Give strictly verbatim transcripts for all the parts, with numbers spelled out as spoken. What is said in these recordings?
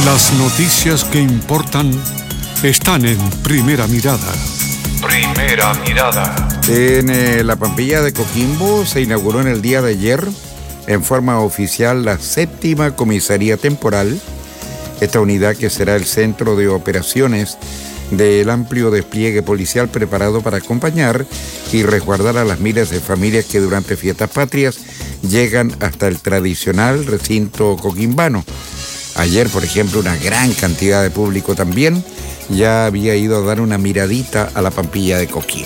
Las noticias que importan están en Primera Mirada. Primera Mirada. En eh, la Pampilla de Coquimbo se inauguró en el día de ayer, en forma oficial, la séptima comisaría temporal. Esta unidad que será el centro de operaciones del amplio despliegue policial preparado para acompañar y resguardar a las miles de familias que durante fiestas patrias llegan hasta el tradicional recinto coquimbano. Ayer, por ejemplo, una gran cantidad de público también ya había ido a dar una miradita a la Pampilla de Coquimbo.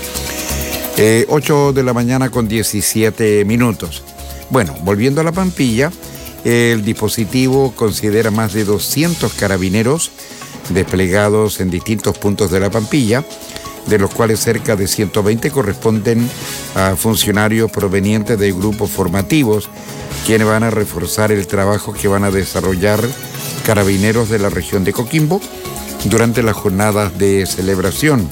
Eh, ocho de la mañana con diecisiete minutos. Bueno, volviendo a la Pampilla, el dispositivo considera más de doscientos carabineros desplegados en distintos puntos de la Pampilla, de los cuales cerca de ciento veinte corresponden a funcionarios provenientes de grupos formativos, quienes van a reforzar el trabajo que van a desarrollar carabineros de la región de Coquimbo durante las jornadas de celebración.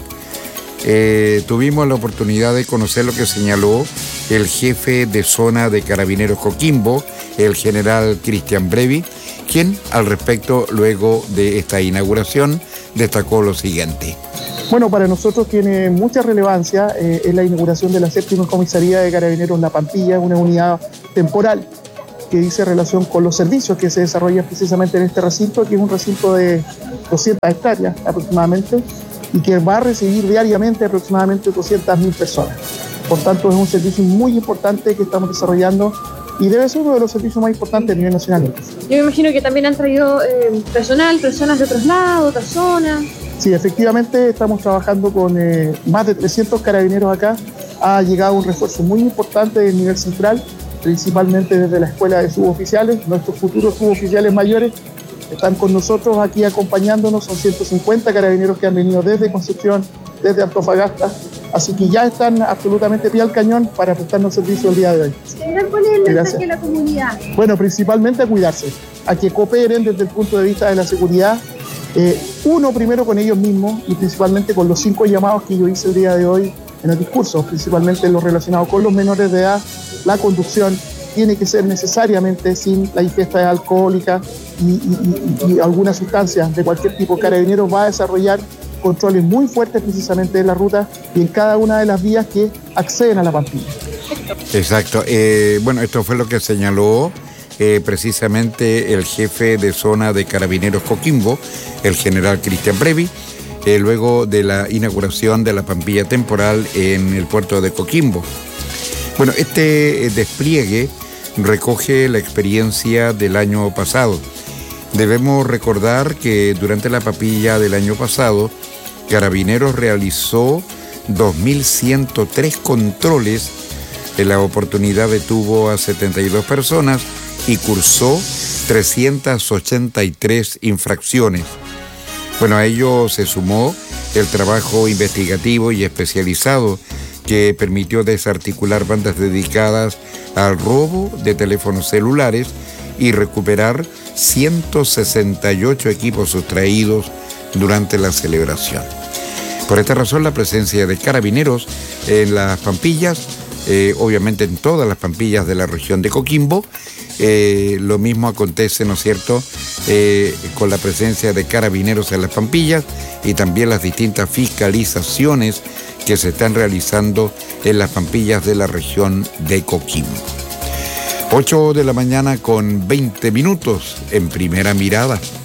Eh, tuvimos la oportunidad de conocer lo que señaló el jefe de zona de Carabineros Coquimbo, el general Cristian Brevi, quien al respecto, luego de esta inauguración, destacó lo siguiente. Bueno, para nosotros tiene mucha relevancia eh, es la inauguración de la séptima comisaría de Carabineros La Pampilla, una unidad temporal que dice relación con los servicios que se desarrollan precisamente en este recinto, que es un recinto de doscientas hectáreas aproximadamente, y que va a recibir diariamente aproximadamente doscientas mil personas. Por tanto, es un servicio muy importante que estamos desarrollando y debe ser uno de los servicios más importantes a nivel nacional. Yo me imagino que también han traído eh, personal, personas de otros lados, otras zonas. Sí, efectivamente estamos trabajando con eh, más de trescientos carabineros acá. Ha llegado un refuerzo muy importante del nivel central, principalmente desde la escuela de suboficiales. Nuestros futuros suboficiales mayores están con nosotros aquí acompañándonos. Son ciento cincuenta carabineros que han venido desde Concepción, desde Antofagasta. Así que ya están absolutamente pie al cañón para prestarnos servicio el día de hoy. ¿Cuál es el mensaje a la comunidad? Bueno, principalmente a cuidarse, a que cooperen desde el punto de vista de la seguridad. Eh, uno, primero con ellos mismos y principalmente con los cinco llamados que yo hice el día de hoy en el discurso, principalmente los relacionados con los menores de edad. La conducción tiene que ser necesariamente sin la ingesta alcohólica y, y, y, y alguna sustancia de cualquier tipo. Carabineros va a desarrollar controles muy fuertes precisamente en la ruta y en cada una de las vías que acceden a la Pampilla. Exacto. Eh, bueno, esto fue lo que señaló eh, precisamente el jefe de zona de Carabineros Coquimbo, el general Cristian Brevi, eh, luego de la inauguración de la Pampilla temporal en el puerto de Coquimbo. Bueno, este despliegue recoge la experiencia del año pasado. Debemos recordar que durante la Pampilla del año pasado, Carabineros realizó dos mil ciento tres controles. En la oportunidad detuvo a setenta y dos personas y cursó trescientas ochenta y tres infracciones. Bueno, a ello se sumó el trabajo investigativo y especializado que permitió desarticular bandas dedicadas al robo de teléfonos celulares y recuperar ciento sesenta y ocho equipos sustraídos durante la celebración. Por esta razón, la presencia de carabineros en las Pampillas, eh, obviamente en todas las Pampillas de la región de Coquimbo, eh, lo mismo acontece, ¿no es cierto?, eh, con la presencia de carabineros en las Pampillas y también las distintas fiscalizaciones que se están realizando en las Pampillas de la región de Coquimbo. ocho de la mañana con veinte minutos en Primera Mirada.